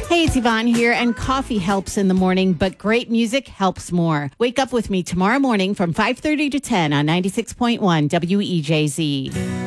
Hey, it's Yvonne here, and coffee helps in the morning, but great music helps more. Wake up with me tomorrow morning from 5:30 to 10 on 96.1 WEJZ.